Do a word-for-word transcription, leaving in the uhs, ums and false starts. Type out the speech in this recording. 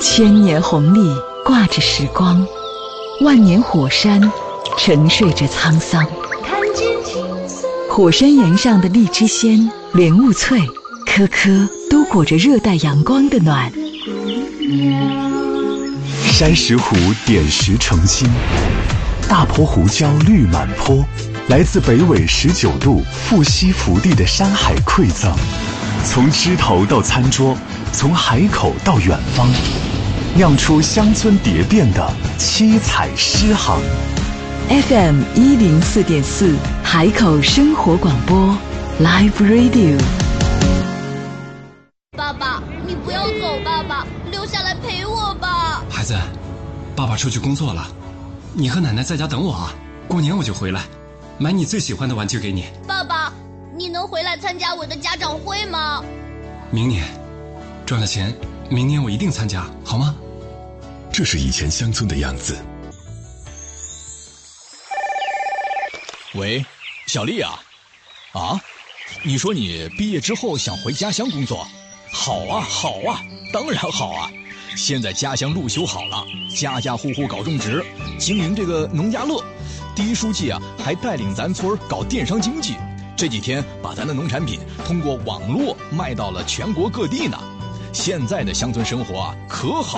千年红历挂着时光，万年火山沉睡着沧桑。看见火山岩上的荔枝鲜、莲雾脆，颗颗都裹着热带阳光的暖。 山石湖点石成金，大坡胡椒绿满坡，来自北纬十九度富硒福地的山海馈赠，从枝头到餐桌，从海口到远方，酿出乡村蝶变的七彩诗行。 F M 一零四点四海口生活广播 Live Radio。 爸爸，你不要走，爸爸，留下来陪我吧。 孩子，爸爸出去工作了，你和奶奶在家等我啊，过年我就回来，买你最喜欢的玩具给你。 爸爸，你能回来参加我的家长会吗？ 明年赚了钱，明年我一定参加，好吗？ 这是以前乡村的样子。 喂，小丽啊，啊，你说你毕业之后想回家乡工作？好啊，好啊，当然好啊！现在家乡路修好了，家家户户搞种植，经营这个农家乐。第一书记啊，还带领咱村搞电商经济，这几天把咱的农产品通过网络卖到了全国各地呢。现在的乡村生活啊，可好。